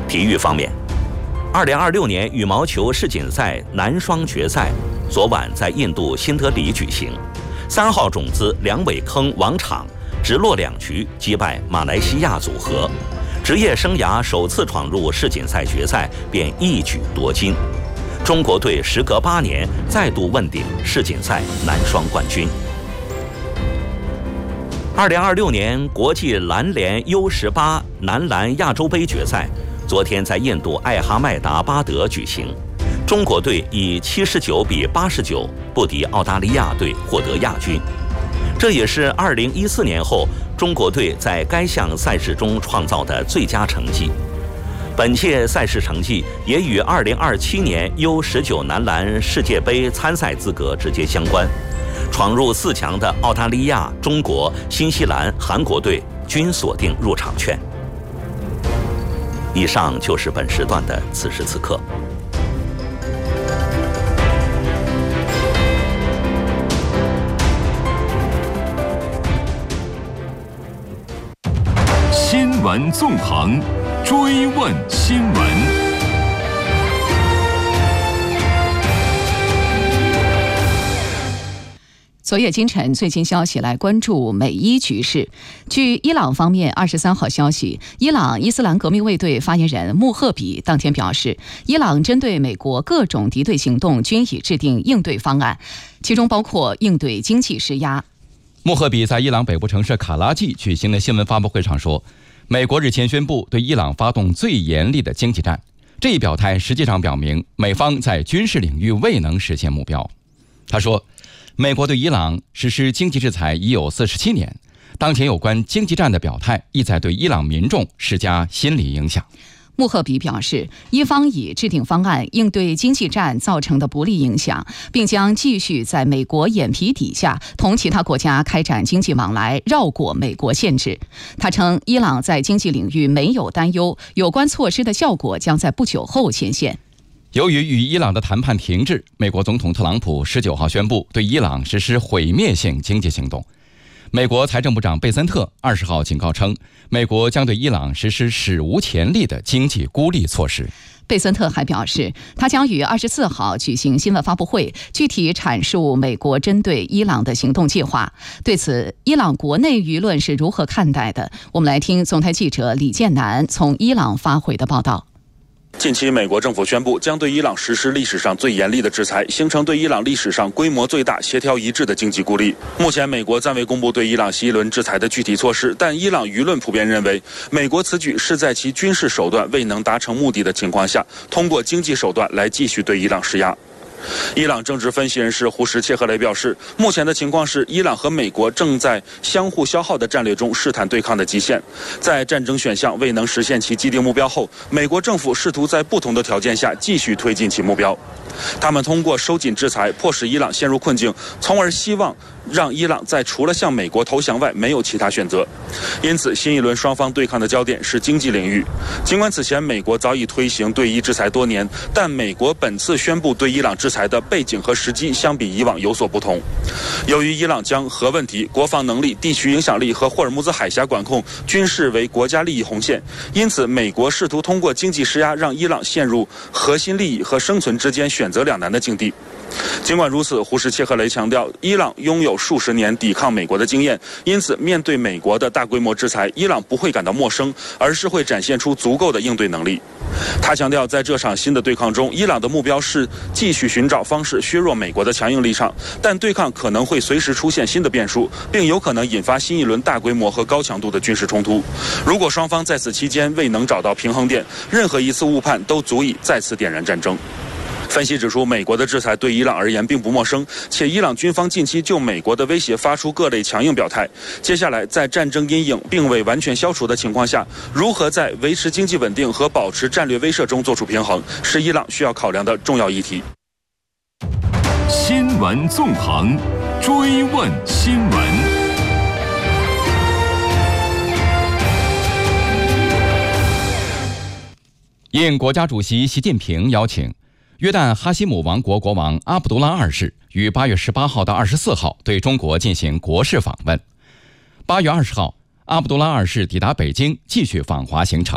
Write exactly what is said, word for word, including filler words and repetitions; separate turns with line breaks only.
体育方面，二零二六年羽毛球世锦赛男双决赛昨晚在印度新德里举行，三号种子梁伟铿、王昶直落两局击败马来西亚组合，职业生涯首次闯入世锦赛决赛便一举夺金。中国队时隔八年再度问鼎世锦赛男双冠军。二零二六年国际篮联 U 十八男篮亚洲杯决赛昨天在印度艾哈迈达巴德举行，中国队以七十九比八十九不敌澳大利亚队，获得亚军。这也是二零一四年后中国队在该项赛事中创造的最佳成绩。本届赛事成绩也与二零二七年 U 十九男篮世界杯参赛资格直接相关。闯入四强的澳大利亚、中国、新西兰、韩国队均锁定入场券。以上就是本时段的此时此刻。
新闻纵横，追问新闻。
昨夜今晨，最新消息来关注美伊局势。据伊朗方面二十三号消息，伊朗伊斯兰革命卫队发言人穆赫比当天表示，伊朗针对美国各种敌对行动均已制定应对方案，其中包括应对经济施压。
穆赫比在伊朗北部城市卡拉季举行的新闻发布会上说，美国日前宣布对伊朗发动最严厉的经济战，这一表态实际上表明美方在军事领域未能实现目标。他说，美国对伊朗实施经济制裁已有四十七年，当前有关经济战的表态意在对伊朗民众施加心理影响。
穆赫比表示，伊方已制定方案应对经济战造成的不利影响，并将继续在美国眼皮底下同其他国家开展经济往来，绕过美国限制。他称，伊朗在经济领域没有担忧，有关措施的效果将在不久后显现。
由于与伊朗的谈判停滞，美国总统特朗普十九号宣布对伊朗实施毁灭性经济行动。美国财政部长贝森特二十号警告称，美国将对伊朗实施史无前例的经济孤立措施。
贝森特还表示，他将于二十四号举行新闻发布会，具体阐述美国针对伊朗的行动计划。对此，伊朗国内舆论是如何看待的？我们来听总台记者李建南从伊朗发回的报道。
近期，美国政府宣布将对伊朗实施历史上最严厉的制裁，形成对伊朗历史上规模最大、协调一致的经济孤立。目前，美国暂未公布对伊朗新一轮制裁的具体措施，但伊朗舆论普遍认为，美国此举是在其军事手段未能达成目的的情况下，通过经济手段来继续对伊朗施压。伊朗政治分析人士胡什切赫雷表示，目前的情况是伊朗和美国正在相互消耗的战略中试探对抗的极限，在战争选项未能实现其既定目标后，美国政府试图在不同的条件下继续推进其目标。他们通过收紧制裁迫使伊朗陷入困境，从而希望让伊朗在除了向美国投降外没有其他选择。因此，新一轮双方对抗的焦点是经济领域。尽管此前美国早已推行对伊制裁多年，但美国本次宣布对伊朗制裁的背景和时机相比以往有所不同。由于伊朗将核问题、国防能力、地区影响力和霍尔木兹海峡管控均视为国家利益红线，因此美国试图通过经济施压让伊朗陷入核心利益和生存之间选择两难的境地。尽管如此，胡什切赫雷强调，伊朗拥有数十年抵抗美国的经验，因此面对美国的大规模制裁，伊朗不会感到陌生，而是会展现出足够的应对能力。他强调，在这场新的对抗中，伊朗的目标是继续寻找方式削弱美国的强硬立场，但对抗可能会随时出现新的变数，并有可能引发新一轮大规模和高强度的军事冲突。如果双方在此期间未能找到平衡点，任何一次误判都足以再次点燃战争。分析指出，美国的制裁对伊朗而言并不陌生，且伊朗军方近期就美国的威胁发出各类强硬表态。接下来，在战争阴影并未完全消除的情况下，如何在维持经济稳定和保持战略威慑中做出平衡，是伊朗需要考量的重要议题。
新闻纵横，追问新闻。
应国家主席习近平邀请，约旦哈希姆王国国王阿卜杜拉二世于八月十八号到二十四号对中国进行国事访问。八月二十号，阿卜杜拉二世抵达北京，继续访华行程。